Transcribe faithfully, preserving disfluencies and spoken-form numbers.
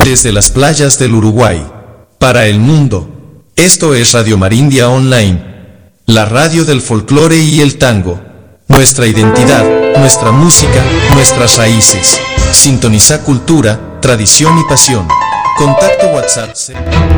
desde las playas del Uruguay, para el mundo. Esto es Radio Marindia Online, la radio del folclore y el tango. Nuestra identidad, nuestra música, nuestras raíces. Sintoniza cultura, tradición y pasión. Contacto WhatsApp.